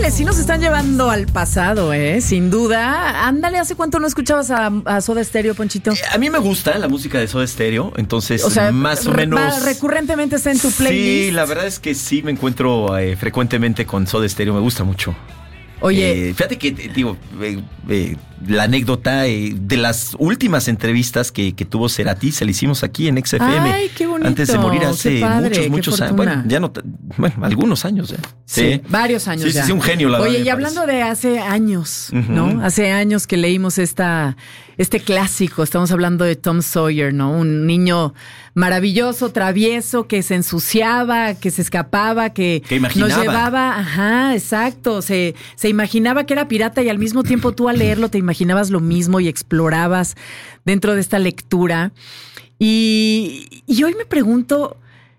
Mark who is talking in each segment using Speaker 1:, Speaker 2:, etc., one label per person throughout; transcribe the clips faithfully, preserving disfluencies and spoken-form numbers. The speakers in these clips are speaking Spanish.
Speaker 1: Híjole, sí nos están llevando al pasado, ¿eh? Sin duda. Ándale, ¿hace cuánto no escuchabas a, a Soda Stereo, Ponchito?
Speaker 2: Eh, a mí me gusta la música de Soda Stereo, entonces
Speaker 1: o sea,
Speaker 2: más o
Speaker 1: re-
Speaker 2: menos...
Speaker 1: recurrentemente está en tu playlist.
Speaker 2: Sí, la verdad es que sí me encuentro eh, frecuentemente con Soda Stereo, me gusta mucho.
Speaker 1: Oye,
Speaker 2: Eh, fíjate que, eh, digo, eh, eh, la anécdota eh, de las últimas entrevistas que, que tuvo Cerati, se la hicimos aquí en X F M.
Speaker 1: Ay, qué bonito.
Speaker 2: Antes de morir hace
Speaker 1: Qué padre,
Speaker 2: muchos,
Speaker 1: qué
Speaker 2: muchos años.
Speaker 1: fortuna.
Speaker 2: Bueno, ya no, bueno, algunos años ya.
Speaker 1: sí,
Speaker 2: Sí,
Speaker 1: varios años
Speaker 2: sí,
Speaker 1: ya.
Speaker 2: Sí, sí, un genio, la verdad.
Speaker 1: Oye,
Speaker 2: me
Speaker 1: y hablando
Speaker 2: parece.
Speaker 1: de hace años,
Speaker 2: Ujú.
Speaker 1: ¿no? Hace años que leímos esta, este clásico, estamos hablando de Tom Sawyer, ¿no? Un niño maravilloso, travieso, que se ensuciaba, que se escapaba, que,
Speaker 2: Que imaginaba.
Speaker 1: nos llevaba, ajá, exacto, se, se imaginaba que era pirata y al mismo tiempo tú al leerlo te imaginabas lo mismo y explorabas dentro de esta lectura. Y, y hoy me pregunto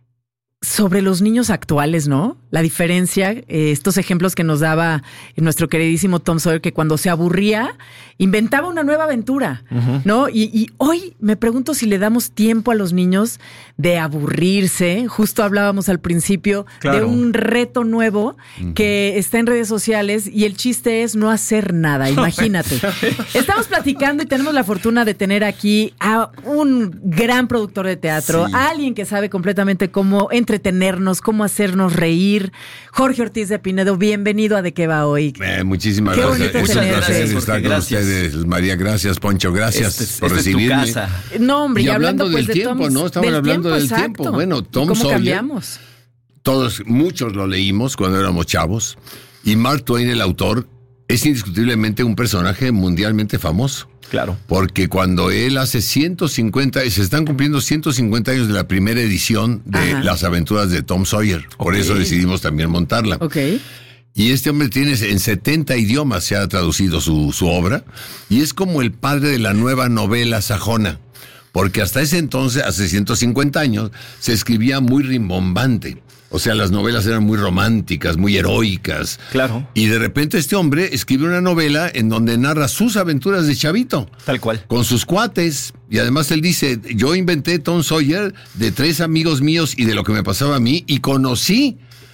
Speaker 1: sobre los niños actuales, ¿no? La diferencia, eh, estos ejemplos que nos daba nuestro queridísimo Tom Sawyer, que cuando se aburría, inventaba una nueva aventura, uh-huh. ¿no? Y, y hoy me pregunto si le damos tiempo a los niños de aburrirse. Justo hablábamos al principio claro. de un reto nuevo uh-huh. que está en redes sociales y el chiste es no hacer nada, imagínate. Estamos platicando y tenemos la fortuna de tener aquí a un gran productor de teatro, sí. a alguien que sabe completamente cómo entretenernos, cómo hacernos reír. Jorge Ortiz de Pinedo, bienvenido a De Qué Va Hoy.
Speaker 3: Eh, muchísimas
Speaker 1: Qué
Speaker 3: gracias. Muchas
Speaker 1: tenerte.
Speaker 3: gracias por estar con ustedes, María. Gracias, Poncho. Gracias
Speaker 2: este,
Speaker 3: por
Speaker 2: este
Speaker 3: recibirme.
Speaker 2: Es tu casa.
Speaker 1: No, hombre,
Speaker 3: y,
Speaker 1: y
Speaker 3: hablando,
Speaker 1: hablando pues,
Speaker 3: del
Speaker 1: de
Speaker 3: tiempo,
Speaker 1: Tom,
Speaker 3: ¿no? Estamos
Speaker 1: del
Speaker 3: hablando
Speaker 1: tiempo,
Speaker 3: del
Speaker 1: exacto.
Speaker 3: tiempo. Bueno, Tom
Speaker 1: ¿Cómo
Speaker 3: Sawyer.
Speaker 1: cambiamos?
Speaker 3: Todos, muchos lo leímos cuando éramos chavos. Y Mark Twain, el autor, es indiscutiblemente un personaje mundialmente famoso.
Speaker 2: Claro. porque
Speaker 3: cuando él hace ciento cincuenta, se están cumpliendo ciento cincuenta años de la primera edición de Ajá. Las Aventuras de Tom Sawyer. Por okay. eso decidimos también montarla.
Speaker 1: Okay.
Speaker 3: Y este hombre tiene en setenta idiomas, se ha traducido su, su obra, y es como el padre de la nueva novela sajona. Porque hasta ese entonces, hace ciento cincuenta años, se escribía muy rimbombante. O sea, las novelas eran muy románticas, muy heroicas.
Speaker 2: Claro.
Speaker 3: Y de repente este hombre escribe una novela en donde narra sus aventuras de chavito.
Speaker 2: Tal cual.
Speaker 3: Con sus cuates. Y además él dice, yo inventé Tom Sawyer de tres amigos míos y de lo que me pasaba a mí, y conocí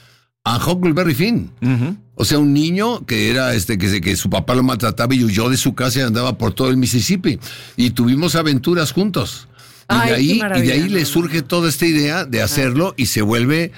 Speaker 3: a Huckleberry Finn. Uh-huh. O sea, un niño que era este que, que su papá lo maltrataba y huyó de su casa y andaba por todo el Mississippi. Y tuvimos aventuras juntos. Y, Ay, de ahí, y de ahí le surge toda esta idea de hacerlo y se vuelve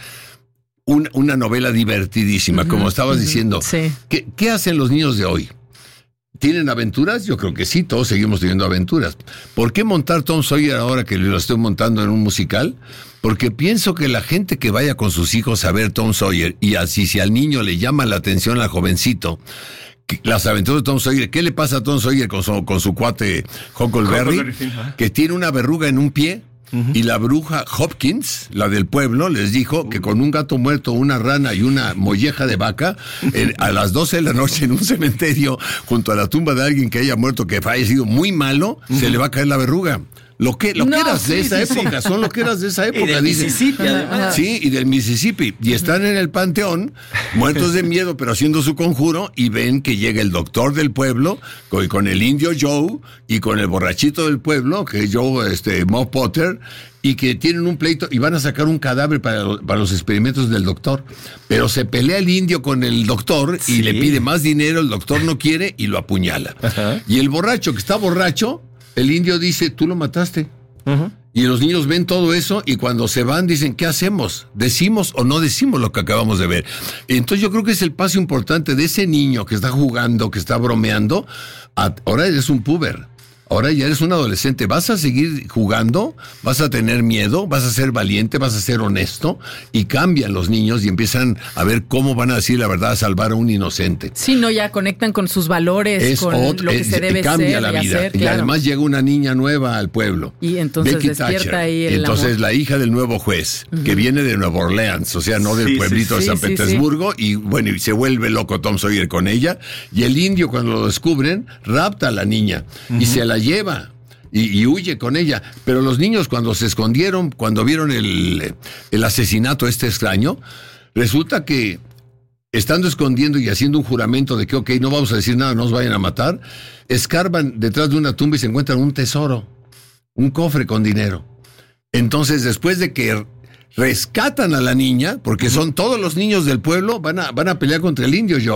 Speaker 3: un, una novela divertidísima, uh-huh, como estabas uh-huh, diciendo.
Speaker 1: Sí.
Speaker 3: ¿Qué, ¿Qué hacen los niños de hoy? ¿Tienen aventuras? Yo creo que sí, todos seguimos teniendo aventuras. ¿Por qué montar Tom Sawyer ahora que lo estoy montando en un musical? Porque pienso que la gente que vaya con sus hijos a ver Tom Sawyer, y así si al niño le llama la atención al jovencito, las aventuras de Tom Sawyer, ¿qué le pasa a Tom Sawyer con su, con su cuate Huckleberry? Huckleberry que tiene una verruga en un pie. Uh-huh. Y la bruja Hopkins, la del pueblo, les dijo uh-huh. que con un gato muerto, una rana y una molleja de vaca, eh, a las doce de la noche en un cementerio, junto a la tumba de alguien que haya muerto, que haya sido muy malo, uh-huh. se le va a caer la verruga. Lo que, lo
Speaker 1: no,
Speaker 3: que eras
Speaker 1: sí,
Speaker 3: de esa
Speaker 1: sí,
Speaker 3: época, sí. son lo que eras de esa época.
Speaker 2: Y del
Speaker 3: dice.
Speaker 2: Mississippi, además.
Speaker 3: Sí, y del Mississippi. Y están en el panteón, muertos de miedo, pero haciendo su conjuro, y ven que llega el doctor del pueblo, con, con el indio Joe, y con el borrachito del pueblo, que es Joe, este, Mo Potter, y que tienen un pleito, y van a sacar un cadáver para, para los experimentos del doctor. Pero se pelea el indio con el doctor, sí. y le pide más dinero, el doctor no quiere, y lo apuñala. Ajá. Y el borracho, que está borracho, el indio dice, tú lo mataste. Uh-huh. Y los niños ven todo eso y cuando se van dicen, ¿qué hacemos? ¿Decimos o no decimos lo que acabamos de ver? Entonces yo creo que es el paso importante de ese niño que está jugando, que está bromeando. A, ahora eres un puber. Ahora ya eres un adolescente, ¿vas a seguir jugando? ¿Vas a tener miedo? ¿Vas a ser valiente? ¿Vas a ser honesto? Y cambian los niños y empiezan a ver cómo van a decir la verdad, a salvar a un inocente.
Speaker 1: Sí, no, ya conectan con sus valores,
Speaker 3: es
Speaker 1: con
Speaker 3: otro,
Speaker 1: lo que
Speaker 3: es,
Speaker 1: se debe
Speaker 3: cambia
Speaker 1: ser
Speaker 3: la vida.
Speaker 1: y hacer,
Speaker 3: y
Speaker 1: claro.
Speaker 3: además llega una niña nueva al pueblo.
Speaker 1: Y entonces
Speaker 3: Becky
Speaker 1: despierta
Speaker 3: Thatcher.
Speaker 1: ahí el
Speaker 3: Entonces
Speaker 1: amor.
Speaker 3: La hija del nuevo juez, uh-huh. que viene de Nueva Orleans, o sea, no del
Speaker 2: sí,
Speaker 3: pueblito
Speaker 1: sí,
Speaker 3: de San
Speaker 1: sí,
Speaker 3: Petersburgo,
Speaker 1: sí.
Speaker 3: y bueno, y se vuelve loco Tom Sawyer con ella, y el indio cuando lo descubren, rapta a la niña, uh-huh. y se la lleva. Y, y huye con ella. Pero los niños cuando se escondieron, cuando vieron el, el asesinato este extraño, resulta que estando escondiendo y haciendo un juramento de que ok, no vamos a decir nada, no nos vayan a matar, escarban detrás de una tumba y se encuentran un tesoro, un cofre con dinero. Entonces después de que rescatan a la niña, porque son todos los niños del pueblo, van a, van a pelear contra el indio Joe.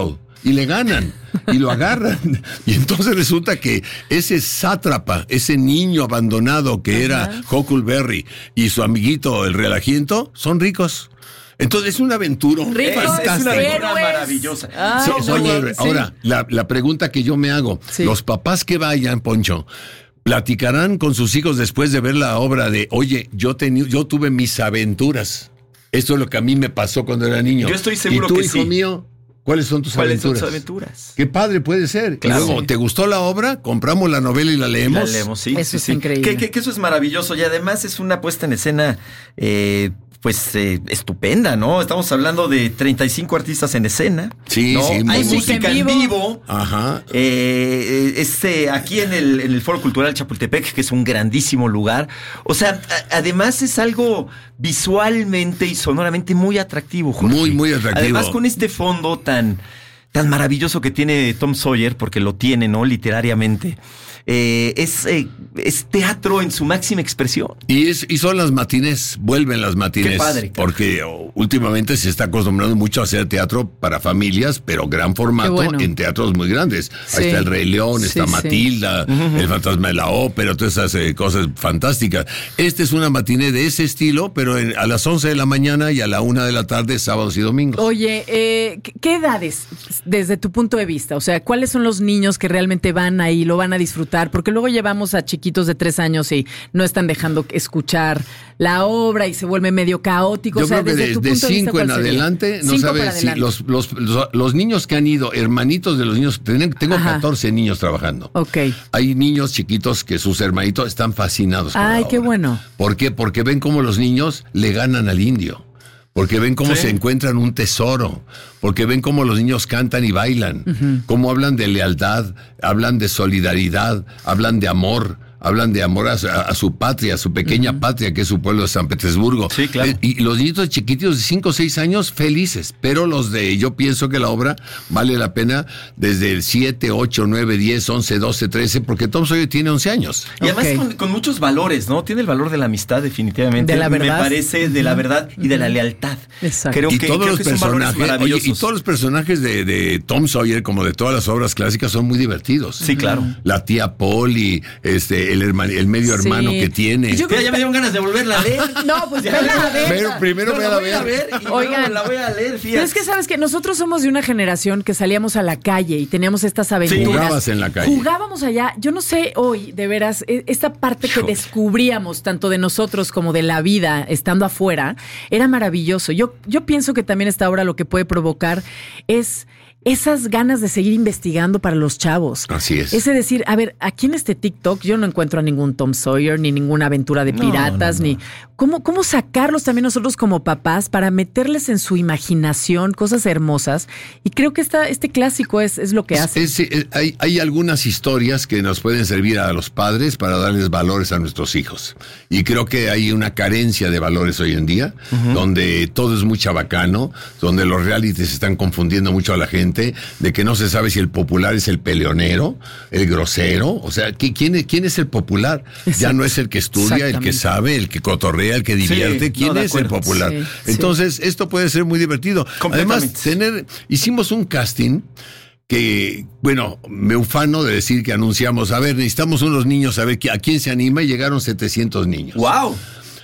Speaker 3: y le ganan. Y lo agarran. Y entonces resulta que ese sátrapa, ese niño abandonado que Ajá. era Huckleberry y su amiguito el Relajiento, son ricos. Entonces es una aventura
Speaker 1: Ricos,
Speaker 3: fantástica.
Speaker 2: Es una aventura maravillosa.
Speaker 3: Ay, sí,
Speaker 1: no,
Speaker 3: oye,
Speaker 1: sí.
Speaker 3: ahora, la, la pregunta que yo me hago, sí. los papás que vayan, Poncho, platicarán con sus hijos después de ver la obra de, oye, yo, teni, yo tuve mis aventuras. Esto es lo que a mí me pasó cuando era niño.
Speaker 2: Yo estoy seguro
Speaker 3: ¿Y tú,
Speaker 2: que
Speaker 3: hijo
Speaker 2: sí.
Speaker 3: mío? ¿Cuáles son tus
Speaker 2: ¿Cuáles
Speaker 3: aventuras?
Speaker 2: son tus aventuras?
Speaker 3: Qué padre puede ser.
Speaker 2: Claro.
Speaker 3: Y luego, ¿te gustó la obra? Compramos la novela y la leemos.
Speaker 2: La leemos, sí.
Speaker 1: Eso
Speaker 2: sí,
Speaker 1: es
Speaker 2: sí.
Speaker 1: increíble.
Speaker 2: Que, que, que eso es maravilloso. Y además es una puesta en escena, eh, pues, eh, estupenda, ¿no? Estamos hablando de treinta y cinco artistas en escena.
Speaker 3: Sí,
Speaker 2: ¿no?
Speaker 3: sí.
Speaker 2: Hay
Speaker 3: muy
Speaker 2: música
Speaker 1: en
Speaker 2: en
Speaker 1: vivo.
Speaker 2: vivo.
Speaker 3: Ajá.
Speaker 2: Eh, este, aquí en el, en el Foro Cultural Chapultepec, que es un grandísimo lugar. O sea, a, además es algo visualmente y sonoramente muy atractivo, Jorge.
Speaker 3: Muy, muy atractivo.
Speaker 2: Además con este fondo tan, tan maravilloso que tiene Tom Sawyer, porque lo tiene, ¿no? Literariamente. Eh, es, eh, es teatro en su máxima expresión.
Speaker 3: Y, es, y son las matines, vuelven las matines.
Speaker 2: Qué padre, claro.
Speaker 3: Porque oh, últimamente se está acostumbrando mucho a hacer teatro para familias, pero gran formato
Speaker 1: bueno.
Speaker 3: en teatros muy grandes.
Speaker 1: Sí.
Speaker 3: Ahí está El Rey León,
Speaker 1: Sí,
Speaker 3: está
Speaker 1: sí.
Speaker 3: Matilda, uh-huh. El Fantasma de la Ópera, todas esas eh, cosas fantásticas. Este es una matiné de ese estilo, pero en, a las once de la mañana y a la una de la tarde, sábados y domingos.
Speaker 1: Oye, eh, ¿qué edades desde tu punto de vista? O sea, ¿cuáles son los niños que realmente van ahí, lo van a disfrutar? Porque luego llevamos a chiquitos de tres años y no están dejando escuchar la obra y se vuelve medio caótico.
Speaker 3: Yo
Speaker 1: o sea,
Speaker 3: creo que
Speaker 1: desde
Speaker 3: de,
Speaker 1: tu
Speaker 3: de
Speaker 1: punto de vista,
Speaker 3: cinco en
Speaker 1: ¿cuál sería?
Speaker 3: adelante, no
Speaker 1: Cinco
Speaker 3: sabes
Speaker 1: para
Speaker 3: si
Speaker 1: adelante.
Speaker 3: los, los, los, los niños que han ido, hermanitos de los niños, tengo
Speaker 1: Ajá.
Speaker 3: catorce niños trabajando.
Speaker 1: Ok.
Speaker 3: Hay niños chiquitos que sus hermanitos están fascinados con
Speaker 1: Ay,
Speaker 3: la
Speaker 1: qué
Speaker 3: obra.
Speaker 1: bueno.
Speaker 3: ¿Por qué? Porque ven cómo los niños le ganan al indio. Porque ven cómo
Speaker 2: Sí.
Speaker 3: se encuentran un tesoro, porque ven cómo los niños cantan y bailan, uh-huh. cómo hablan de lealtad, hablan de solidaridad, hablan de amor, hablan de amor a, a su patria, a su pequeña uh-huh. patria, que es su pueblo de San Petersburgo.
Speaker 2: Sí, claro.
Speaker 3: Eh, y los niños chiquititos de cinco o seis años felices, pero los de, yo pienso que la obra vale la pena desde el siete, ocho, nueve, diez, once, doce, trece, porque Tom Sawyer tiene once años.
Speaker 2: Y además
Speaker 1: Okay.
Speaker 2: con, con muchos valores, ¿no? Tiene el valor de la amistad, definitivamente.
Speaker 1: De la verdad.
Speaker 2: Me parece de la verdad y de la lealtad.
Speaker 1: Exacto.
Speaker 2: Creo
Speaker 3: y
Speaker 2: que,
Speaker 3: todos
Speaker 2: creo
Speaker 3: los
Speaker 2: que son valores
Speaker 3: personajes, oye,
Speaker 2: maravillosos.
Speaker 3: y todos los personajes de, de Tom Sawyer, como de todas las obras clásicas, son muy divertidos.
Speaker 2: Sí, claro.
Speaker 3: La tía Polly, este, el hermano, el medio hermano
Speaker 1: Sí.
Speaker 3: que tiene.
Speaker 1: Yo
Speaker 2: Mira, ya me dieron ganas de volverla a leer.
Speaker 1: No, pues
Speaker 2: Ya,
Speaker 1: vela a ver.
Speaker 3: Pero primero
Speaker 2: No,
Speaker 3: ve a
Speaker 2: la
Speaker 3: la
Speaker 2: voy a
Speaker 3: ver.
Speaker 2: ver y
Speaker 1: Oigan.
Speaker 2: luego la voy a leer, fíjate.
Speaker 1: Pero es que sabes que nosotros somos de una generación que salíamos a la calle y teníamos estas aventuras.
Speaker 3: Jugabas en la calle.
Speaker 1: Jugábamos allá. Yo no sé hoy, de veras, e- esta parte que descubríamos tanto de nosotros como de la vida estando afuera, era maravilloso. Yo, yo pienso que también esta obra lo que puede provocar es esas ganas de seguir investigando para los chavos.
Speaker 3: Así es.
Speaker 1: Ese decir, a ver, aquí en este TikTok yo no encuentro a ningún Tom Sawyer, ni ninguna aventura de
Speaker 2: No,
Speaker 1: piratas,
Speaker 2: no, no.
Speaker 1: ni... ¿Cómo, ¿Cómo sacarlos también nosotros como papás para meterles en su imaginación cosas hermosas? Y creo que esta, este clásico es, es lo que hace.
Speaker 3: Es- es- hay, hay algunas historias que nos pueden servir a los padres para darles valores a nuestros hijos. Y creo que hay una carencia de valores hoy en día, uh-huh. donde todo es muy chabacano, donde los realities están confundiendo mucho a la gente, de que no se sabe si el popular es el peleonero, el grosero. O sea, ¿qui- ¿quién, es- quién es el popular?
Speaker 1: Exacto.
Speaker 3: Ya no es el que estudia, el que
Speaker 1: Exactamente.
Speaker 3: sabe, el que cotorrea, el que divierte.
Speaker 2: Sí,
Speaker 3: ¿Quién
Speaker 2: no, de
Speaker 3: es el
Speaker 2: acuerdo.
Speaker 3: popular?
Speaker 1: Sí, sí.
Speaker 3: Entonces, esto puede ser muy divertido. Además,
Speaker 2: Completamente.
Speaker 3: tener, hicimos un casting que, bueno, me ufano de decir que anunciamos, a ver, necesitamos unos niños, a ver a quién se anima, y llegaron setecientos niños.
Speaker 2: ¡Wow!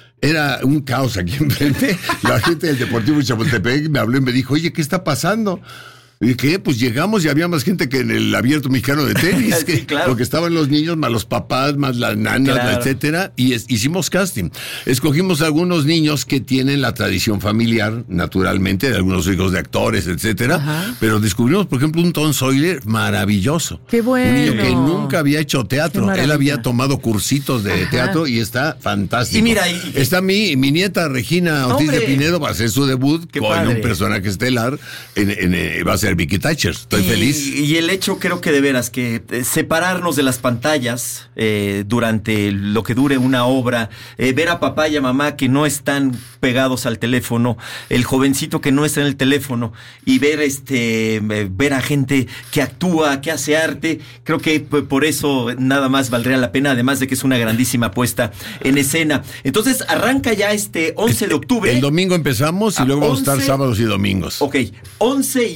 Speaker 3: Era un caos aquí enfrente. La gente del Deportivo Chapultepec me habló y me dijo, oye, ¿qué está pasando? Y que pues llegamos y había más gente que en el Abierto Mexicano de Tenis,
Speaker 2: Sí,
Speaker 3: que,
Speaker 2: claro.
Speaker 3: porque estaban los niños, más los papás, más las nanas,
Speaker 2: Claro.
Speaker 3: etcétera, y es- hicimos casting. Escogimos algunos niños que tienen la tradición familiar, naturalmente, de algunos hijos de actores, etcétera,
Speaker 1: Ajá.
Speaker 3: pero descubrimos, por ejemplo, un Tom Sawyer maravilloso.
Speaker 1: ¡Qué bueno!
Speaker 3: Un niño que nunca había hecho
Speaker 1: Qué
Speaker 3: teatro.
Speaker 1: maravilla.
Speaker 3: Él había tomado cursitos de
Speaker 1: Ajá.
Speaker 3: teatro y está fantástico.
Speaker 2: Y mira, y-
Speaker 3: está mi, mi nieta Regina Ortiz
Speaker 2: ¡Hombre!
Speaker 3: de Pinedo, va a hacer su debut
Speaker 2: ¡Qué
Speaker 3: con
Speaker 2: padre!
Speaker 3: un personaje estelar, en, en, eh, va a ser Vicky Thatcher. Estoy
Speaker 2: y,
Speaker 3: feliz.
Speaker 2: Y el hecho, creo que de veras, que eh, separarnos de las pantallas eh, durante lo que dure una obra, eh, ver a papá y a mamá que no están pegados al teléfono, el jovencito que no está en el teléfono, y ver este eh, ver a gente que actúa, que hace arte, creo que p- por eso nada más valdría la pena, además de que es una grandísima puesta en escena. Entonces, arranca ya este once de octubre.
Speaker 3: El domingo empezamos y
Speaker 2: A
Speaker 3: luego vamos a estar
Speaker 2: once
Speaker 3: sábados y domingos.
Speaker 2: Ok, once y una.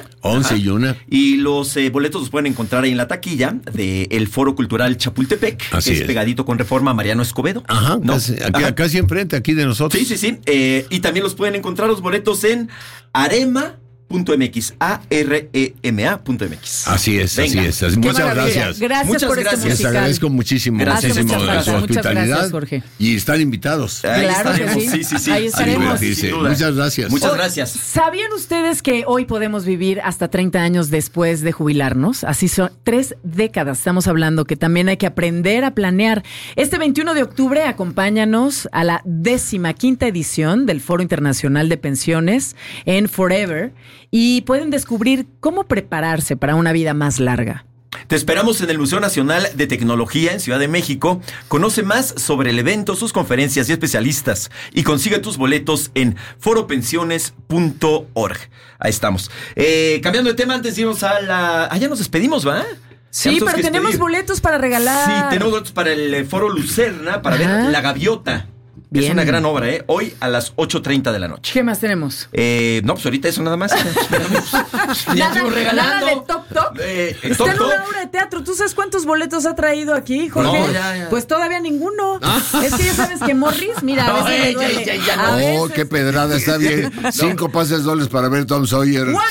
Speaker 3: once y una.
Speaker 2: Y los eh, boletos los pueden encontrar ahí en la taquilla del Foro Cultural Chapultepec,
Speaker 3: Así
Speaker 2: que es,
Speaker 3: es
Speaker 2: pegadito con Reforma Mariano Escobedo.
Speaker 3: Ajá,
Speaker 2: ¿no?
Speaker 3: casi, aquí,
Speaker 2: Ajá.
Speaker 3: casi enfrente, aquí de nosotros.
Speaker 2: Sí, sí, sí. Eh, y también los pueden encontrar los boletos en arema punto m x, A R E M A punto m x.
Speaker 3: Así es,
Speaker 2: Venga.
Speaker 3: así es. Así-
Speaker 1: Qué
Speaker 3: Muchas
Speaker 1: maravilla.
Speaker 3: gracias.
Speaker 1: Gracias
Speaker 2: Muchas
Speaker 1: por
Speaker 2: gracias.
Speaker 1: este
Speaker 3: Les
Speaker 1: musical.
Speaker 3: agradezco muchísimo,
Speaker 2: Gracias,
Speaker 3: muchísimo
Speaker 1: muchas gracias.
Speaker 3: su
Speaker 1: Muchas
Speaker 3: hospitalidad.
Speaker 1: gracias, Jorge.
Speaker 3: Y están invitados.
Speaker 2: Ahí
Speaker 1: Claro que
Speaker 2: estaremos,
Speaker 1: sí.
Speaker 2: sí, sí, sí.
Speaker 1: Ahí
Speaker 3: A
Speaker 1: estaremos.
Speaker 3: divertirse.
Speaker 2: Sin duda.
Speaker 3: Muchas gracias.
Speaker 2: Muchas
Speaker 1: Oh,
Speaker 2: gracias.
Speaker 1: ¿Sabían ustedes que hoy podemos vivir hasta treinta años después de jubilarnos? Así son tres décadas. Estamos hablando que también hay que aprender a planear. Este veintiuno de octubre acompáñanos a la décima quinta edición del Foro Internacional de Pensiones en Forever y pueden descubrir cómo prepararse para una vida más larga.
Speaker 2: Te esperamos en el Museo Nacional de Tecnología en Ciudad de México. Conoce más sobre el evento, sus conferencias y especialistas y consigue tus boletos en foro pensiones punto org. Ahí estamos. Eh, cambiando de tema, antes de irnos a la... Ah, ya nos despedimos, ¿va?
Speaker 1: Sí, pero tenemos boletos para regalar.
Speaker 2: Sí, tenemos boletos para el eh, Foro Lucerna, para
Speaker 1: Ajá.
Speaker 2: ver La Gaviota.
Speaker 1: Bien.
Speaker 2: Es una gran obra, ¿eh? Hoy a las ocho treinta de la noche.
Speaker 1: ¿Qué más tenemos?
Speaker 2: Eh, no, pues ahorita eso nada más. ya
Speaker 1: Nada-
Speaker 2: sigo regalando.
Speaker 1: nada de Top Top.
Speaker 2: Eh, eh,
Speaker 1: Está
Speaker 2: Top
Speaker 1: en
Speaker 2: Top.
Speaker 1: una obra de teatro. ¿Tú sabes cuántos boletos ha traído aquí, Jorge?
Speaker 2: No, ya, ya.
Speaker 1: Pues todavía ninguno. Es que ya sabes que Morris, mira, a
Speaker 2: No,
Speaker 1: veces
Speaker 2: eh,
Speaker 1: le duele.
Speaker 2: ya, ya, ya,
Speaker 1: A
Speaker 3: Oh,
Speaker 1: veces-
Speaker 3: qué pedrada, está bien. Cinco pases dobles para ver Tom Sawyer.
Speaker 1: ¡Wow!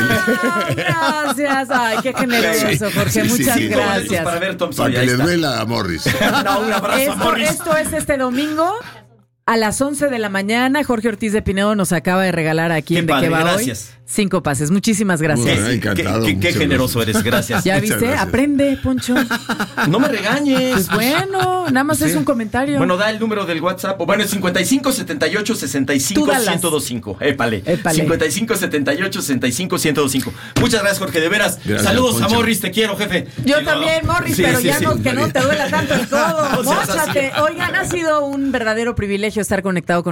Speaker 1: Gracias. Ay, qué generoso, Jorge.
Speaker 3: Sí, sí,
Speaker 1: Muchas
Speaker 3: sí,
Speaker 1: gracias.
Speaker 2: Para ver Tom
Speaker 3: Para
Speaker 2: Sawyer,
Speaker 3: que
Speaker 2: ahí
Speaker 3: le
Speaker 2: está.
Speaker 3: duela a Morris.
Speaker 2: No, un abrazo a
Speaker 1: Esto,
Speaker 2: Morris.
Speaker 1: esto es este domingo a las once de la mañana. Jorge Ortiz de Pinedo nos acaba de regalar aquí
Speaker 2: Qué
Speaker 1: en De
Speaker 2: padre,
Speaker 1: Qué Va
Speaker 2: gracias.
Speaker 1: Hoy cinco pases. Muchísimas gracias.
Speaker 3: Bueno,
Speaker 2: Qué-
Speaker 3: encantado,
Speaker 2: qué- qué- qué
Speaker 3: muchas
Speaker 2: generoso
Speaker 3: gracias.
Speaker 2: eres, gracias.
Speaker 1: ¿Ya
Speaker 3: Muchas
Speaker 1: viste?
Speaker 3: gracias.
Speaker 1: Aprende, Poncho.
Speaker 2: No me regañes.
Speaker 1: Pues bueno, nada más
Speaker 2: Sí.
Speaker 1: es un comentario.
Speaker 2: Bueno, da el número del WhatsApp. O bueno, es cincuenta y cinco setenta y ocho sesenta y cinco
Speaker 1: Tú dalas.
Speaker 2: ciento veinticinco. Épale.
Speaker 1: Épale.
Speaker 2: cincuenta y cinco setenta y ocho sesenta y cinco ciento veinticinco. Muchas gracias, Jorge, de veras.
Speaker 3: Gracias,
Speaker 2: Saludos
Speaker 3: Poncho.
Speaker 2: a Morris, te quiero, jefe.
Speaker 1: Yo
Speaker 2: Digo,
Speaker 1: también, Morris,
Speaker 2: sí,
Speaker 1: pero
Speaker 2: sí,
Speaker 1: ya
Speaker 2: sí.
Speaker 1: no, que no te duela tanto el codo.
Speaker 2: No seas así.
Speaker 1: Móchate. Oigan, ha sido un verdadero privilegio estar conectado con